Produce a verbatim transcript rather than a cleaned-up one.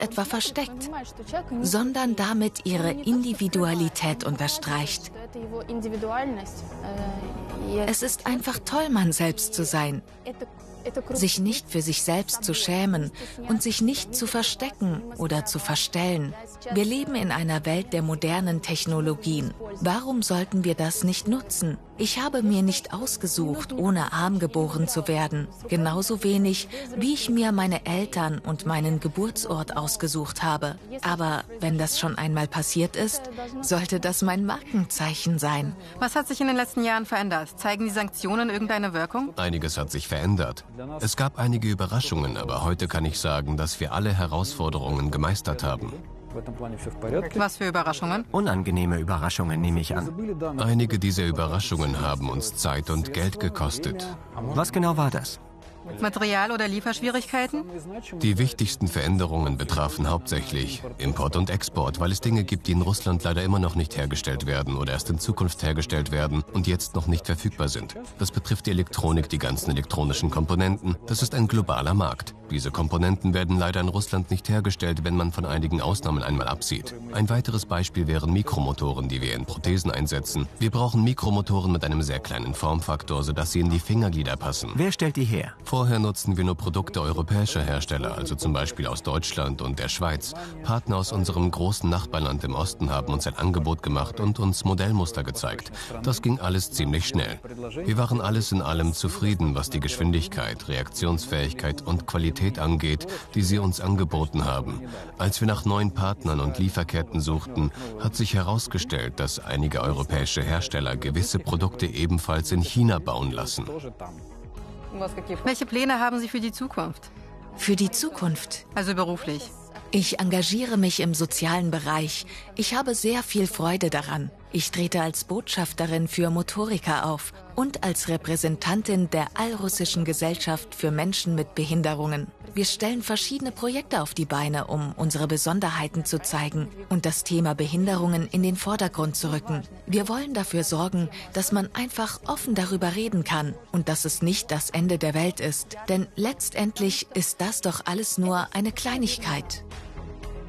etwa versteckt, sondern damit ihre Individualität unterstreicht. Es ist einfach toll, man selbst zu sein. Sich nicht für sich selbst zu schämen und sich nicht zu verstecken oder zu verstellen. Wir leben in einer Welt der modernen Technologien. Warum sollten wir das nicht nutzen? Ich habe mir nicht ausgesucht, ohne arm geboren zu werden. Genauso wenig, wie ich mir meine Eltern und meinen Geburtsort ausgesucht habe. Aber wenn das schon einmal passiert ist, sollte das mein Markenzeichen sein. Was hat sich in den letzten Jahren verändert? Zeigen die Sanktionen irgendeine Wirkung? Einiges hat sich verändert. Es gab einige Überraschungen, aber heute kann ich sagen, dass wir alle Herausforderungen gemeistert haben. Was für Überraschungen? Unangenehme Überraschungen, nehme ich an. Einige dieser Überraschungen haben uns Zeit und Geld gekostet. Was genau war das? Material- oder Lieferschwierigkeiten? Die wichtigsten Veränderungen betrafen hauptsächlich Import und Export, weil es Dinge gibt, die in Russland leider immer noch nicht hergestellt werden oder erst in Zukunft hergestellt werden und jetzt noch nicht verfügbar sind. Das betrifft die Elektronik, die ganzen elektronischen Komponenten. Das ist ein globaler Markt. Diese Komponenten werden leider in Russland nicht hergestellt, wenn man von einigen Ausnahmen einmal absieht. Ein weiteres Beispiel wären Mikromotoren, die wir in Prothesen einsetzen. Wir brauchen Mikromotoren mit einem sehr kleinen Formfaktor, sodass sie in die Fingerglieder passen. Wer stellt die her? Vorher nutzten wir nur Produkte europäischer Hersteller, also zum Beispiel aus Deutschland und der Schweiz. Partner aus unserem großen Nachbarland im Osten haben uns ein Angebot gemacht und uns Modellmuster gezeigt. Das ging alles ziemlich schnell. Wir waren alles in allem zufrieden, was die Geschwindigkeit, Reaktionsfähigkeit und Qualität angeht, die sie uns angeboten haben. Als wir nach neuen Partnern und Lieferketten suchten, hat sich herausgestellt, dass einige europäische Hersteller gewisse Produkte ebenfalls in China bauen lassen. Welche Pläne haben Sie für die Zukunft? Für die Zukunft? Also beruflich. Ich engagiere mich im sozialen Bereich. Ich habe sehr viel Freude daran. Ich trete als Botschafterin für Motoriker auf und als Repräsentantin der Allrussischen Gesellschaft für Menschen mit Behinderungen. Wir stellen verschiedene Projekte auf die Beine, um unsere Besonderheiten zu zeigen und das Thema Behinderungen in den Vordergrund zu rücken. Wir wollen dafür sorgen, dass man einfach offen darüber reden kann und dass es nicht das Ende der Welt ist. Denn letztendlich ist das doch alles nur eine Kleinigkeit.